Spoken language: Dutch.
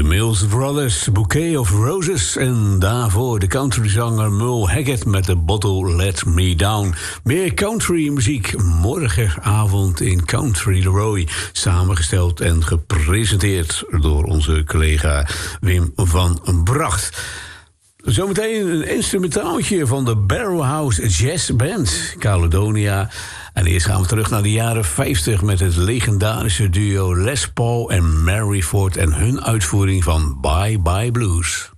Mills Brothers, Bouquet of Roses. En daarvoor de countryzanger Merle Haggard met The Bottle Let Me Down. Meer country muziek morgenavond in Country Roy. Samengesteld en gepresenteerd door onze collega Wim van Bracht. Zometeen een instrumentaaltje van de Barrowhouse Jazz Band, Caledonia. En eerst gaan we terug naar de jaren 50 met het legendarische duo Les Paul en Mary Ford en hun uitvoering van Bye Bye Blues.